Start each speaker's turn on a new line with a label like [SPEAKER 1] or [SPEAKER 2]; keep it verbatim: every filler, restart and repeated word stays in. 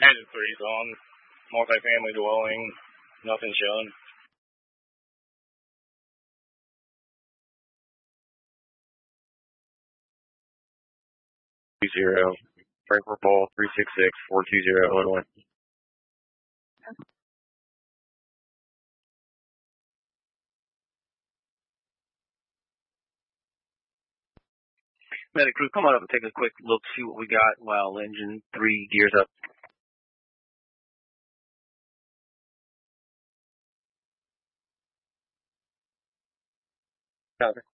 [SPEAKER 1] Engine three's on. Multi-family dwelling. Nothing shown. Zero. Frankfurt Ball three six six four two zero Illinois. Medic crew, come on up and take a quick look, see what we got while engine three gears up. Copy.